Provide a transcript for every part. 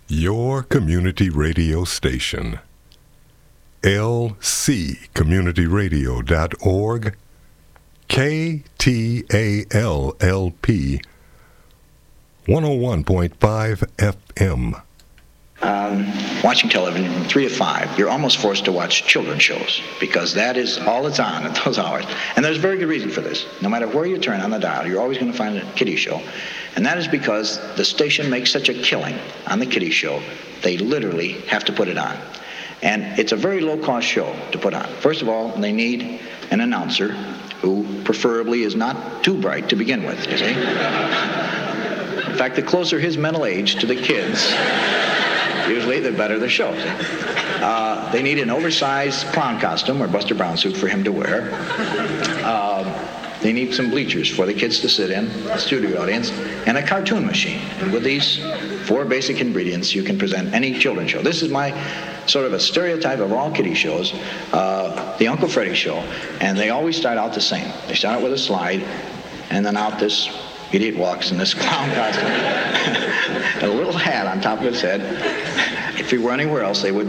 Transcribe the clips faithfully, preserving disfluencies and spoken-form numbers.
Your community radio station. L C community radio dot org, K T A L L P, one oh one point five F M. Um, watching television from three to five, you're almost forced to watch children's shows because that is all that's on at those hours. And there's very good reason for this. No matter where you turn on the dial, you're always going to find a kiddie show. And that is because the station makes such a killing on the kiddie show, they literally have to put it on. And it's a very low-cost show to put on. First of all, they need an announcer who preferably is not too bright to begin with, you see. In fact, the closer his mental age to the kids, usually the better the show. Uh, they need an oversized clown costume or Buster Brown suit for him to wear. Uh, they need some bleachers for the kids to sit in, the studio audience, and a cartoon machine. And with these four basic ingredients, you can present any children's show. This is my sort of a stereotype of all kiddie shows, uh, the Uncle Freddy show, and they always start out the same. They start out with a slide, and then out this idiot walks in this clown costume and a little hat on top of his head. If he were anywhere else, they would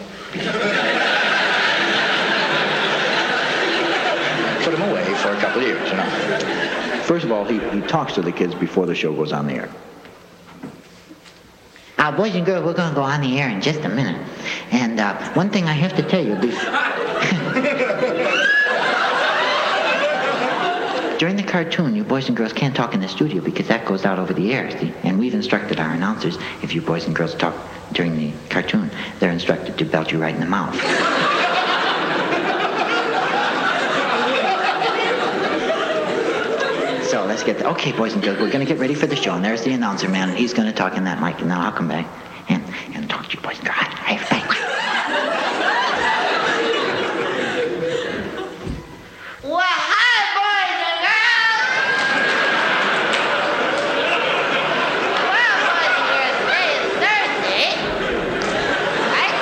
put him away for a couple of years, you know. First of all, he, he talks to the kids before the show goes on the air. Uh, boys and girls, we're going to go on the air in just a minute. And uh, one thing I have to tell you, during the cartoon, you boys and girls can't talk in the studio because that goes out over the air, see? And we've instructed our announcers, if you boys and girls talk during the cartoon, they're instructed to belt you right in the mouth. So let's get, the, okay, boys and girls, we're going to get ready for the show. And there's the announcer man, and he's going to talk in that mic, and then I'll come back and, and talk to you boys and girls. Hey, hey. Well, hi, boys and girls! Well, boys and girls, today is Thursday, right?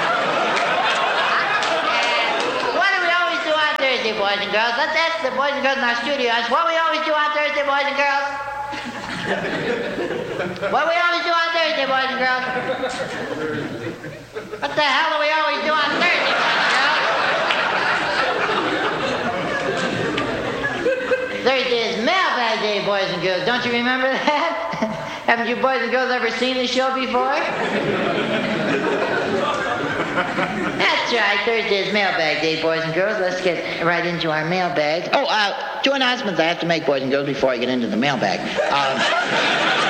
And what do we always do on Thursday, boys and girls? Let's ask the boys and girls in our studio. What we always do on Thursday, boys and girls? What we always do on Thursday, boys and girls? What the hell do we always do on Thursday, boys and girls? Thursday is Mailbag Day, boys and girls. Don't you remember that? Haven't you boys and girls ever seen this show before? That's right. Thursday is Mailbag Day, boys and girls. Let's get right into our mailbag. Oh, uh, two announcements I have to make, boys and girls, before I get into the mailbag. Um,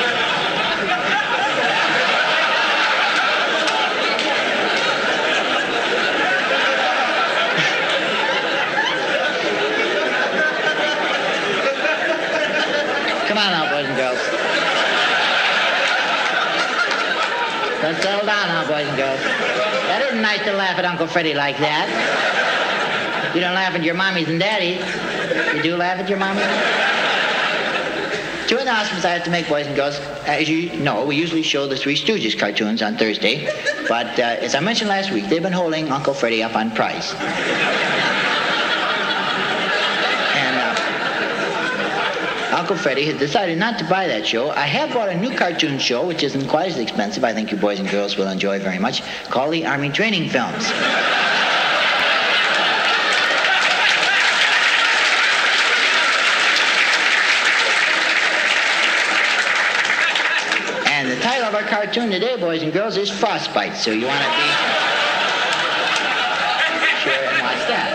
Come on now, boys and girls. Let's settle down now, boys and girls. That isn't nice to laugh at Uncle Freddy like that. You don't laugh at your mommies and daddies. You do laugh at your mommies and daddies? Two announcements I have to make, boys and girls. As you know, we usually show the Three Stooges cartoons on Thursday. But uh, as I mentioned last week, they've been holding Uncle Freddy up on price. Uncle Freddy has decided not to buy that show. I have bought a new cartoon show, which isn't quite as expensive. I think you boys and girls will enjoy very much, called the Army Training Films. And the title of our cartoon today, boys and girls, is Frostbite. So you want to be sure and watch that.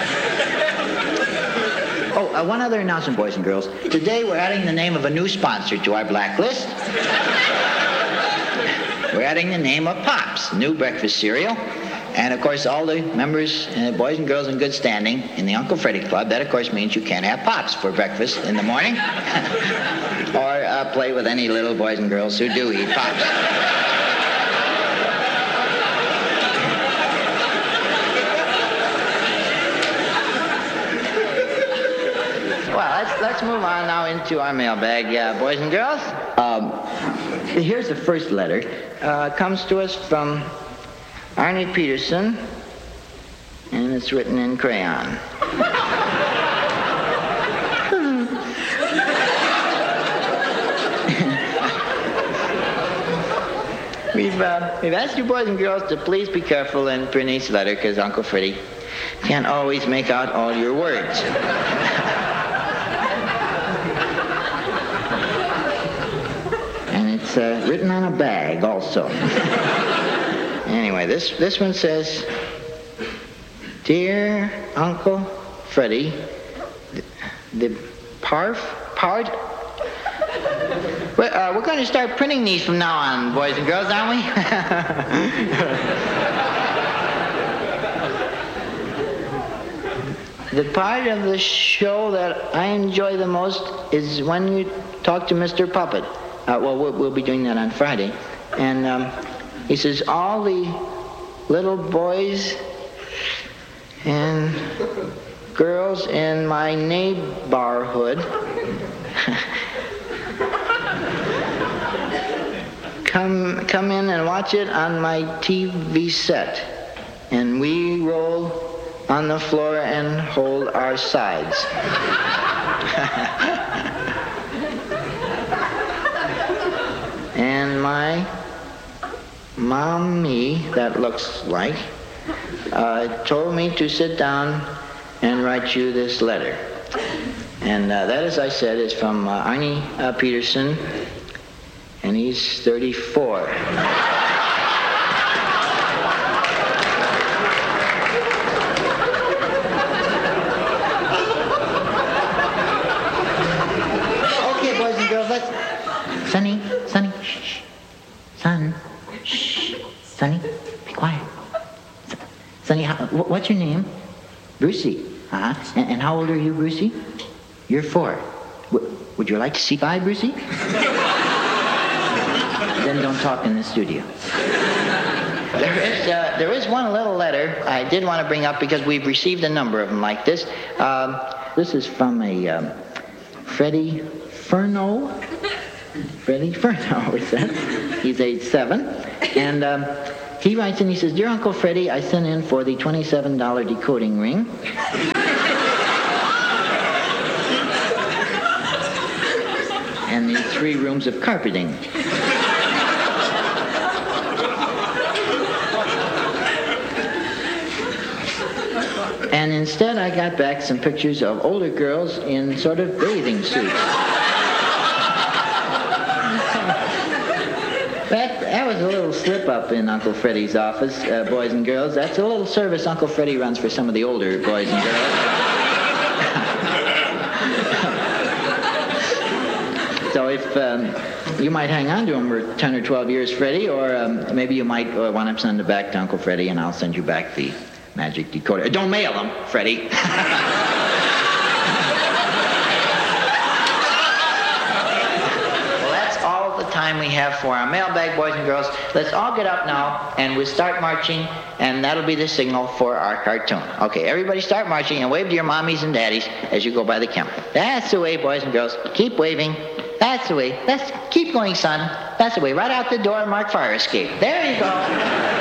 Oh, uh, one other announcement, boys and girls. Today we're adding the name of a new sponsor to our blacklist. We're adding the name of Pops, new breakfast cereal. And, of course, all the members, uh, boys and girls in good standing in the Uncle Freddy Club, that, of course, means you can't have Pops for breakfast in the morning. or uh, play with any little boys and girls who do eat Pops. Let's move on now into our mailbag, uh, boys and girls. Um, here's the first letter. Uh, comes to us from Arnie Peterson, and it's written in crayon. we've, uh, we've asked you boys and girls to please be careful in printing each letter because Uncle Freddy can't always make out all your words. And it's uh, written on a bag also. Anyway, this, this one says, Dear Uncle Freddy, the, the parf, part, we're, uh, we're going to start printing these from now on, boys and girls, aren't we? The part of the show that I enjoy the most is when you talk to Mister Puppet. Uh, well, well, we'll be doing that on Friday. And um, he says, all the little boys and girls in my neighborhood come come in and watch it on my T V set, and we roll on the floor and hold our sides. And my mommy, that looks like, uh, told me to sit down and write you this letter. And uh, that, as I said, is from uh, Arnie uh, Peterson, and he's thirty-four. Okay, boys and girls, let's... Sonny, Sonny, shh, son, shh, Sonny, be quiet. Sonny, how, what's your name? Brucey. Uh-huh. And, and how old are you, Brucey? You're four. W- would you like to see bye, Brucey? Then don't talk in the studio. There is, uh, there is one little letter I did want to bring up because we've received a number of them like this. Um, this is from a um, Freddie Furno. Freddie Furno, is that? He's age seven. And um, he writes in, he says, Dear Uncle Freddie, I sent in for the twenty-seven dollar decoding ring. And the three rooms of carpeting. And instead I got back some pictures of older girls in sort of bathing suits. That, that was a little slip-up in Uncle Freddy's office, uh, boys and girls. That's a little service Uncle Freddy runs for some of the older boys and girls. So if um, you might hang on to them for ten or twelve years, Freddy, or um, maybe you might uh, want to send it back to Uncle Freddy, and I'll send you back the magic decoder. Don't mail them, Freddy. Well, that's all the time we have for our mailbag, boys and girls. Let's all get up now, and we'll start marching, and that'll be the signal for our cartoon. Okay, everybody start marching, and wave to your mommies and daddies as you go by the camera. That's the way, boys and girls. Keep waving. That's the way. That's, keep going, son. That's the way. Right out the door, mark fire escape. There you go.